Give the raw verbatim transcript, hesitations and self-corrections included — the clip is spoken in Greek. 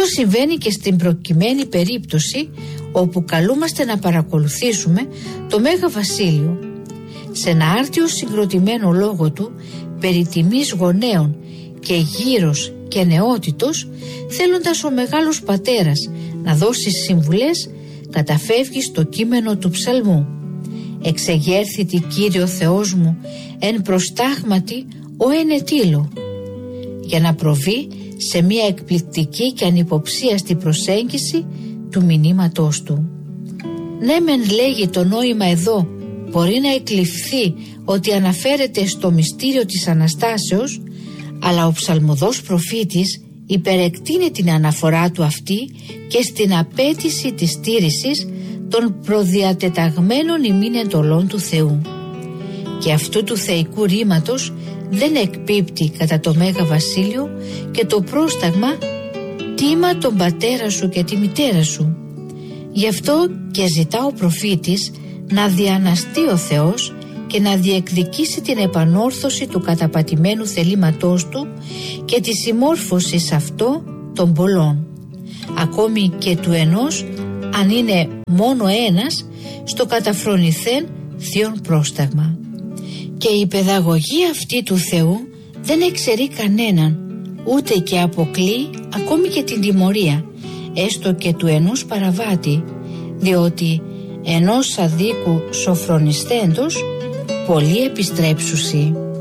Αυτό συμβαίνει και στην προκειμένη περίπτωση, όπου καλούμαστε να παρακολουθήσουμε το Μέγα Βασίλειο. Σε ένα άρτιο συγκροτημένο λόγο του περί τιμής γονέων και γύρος και νεότητος, θέλοντας ο Μεγάλος Πατέρας να δώσει συμβουλές, καταφεύγει στο κείμενο του ψαλμού. «Εξεγέρθητη Κύριο Θεός μου, εν προστάγματι ο εν ετήλω», για να προβεί σε μια εκπληκτική και ανυποψίαστη προσέγγιση του μηνύματός του. Ναι μεν, λέγει, το νόημα εδώ μπορεί να εκλειφθεί ότι αναφέρεται στο μυστήριο της Αναστάσεως, αλλά ο ψαλμοδός προφήτης υπερεκτείνει την αναφορά του αυτή και στην απέτηση της στήρησης των προδιατεταγμένων ημίν εντολών του Θεού. Και αυτού του θεϊκού ρήματος δεν εκπίπτει κατά το Μέγα Βασίλειο και το πρόσταγμα «Τίμα τον πατέρα σου και τη μητέρα σου». Γι' αυτό και ζητά ο προφήτης να διαναστεί ο Θεός και να διεκδικήσει την επανόρθωση του καταπατημένου θελήματός του και τη συμμόρφωση σε αυτό των πολλών, ακόμη και του ενός, αν είναι μόνο ένας, στο καταφρονηθέν θείον πρόσταγμα. Και η παιδαγωγή αυτή του Θεού δεν εξαιρεί κανέναν, ούτε και αποκλεί ακόμη και την τιμωρία, έστω και του ενός παραβάτη, διότι ενός αδίκου σοφρονισθέντος πολλοί επιστρέψουσι.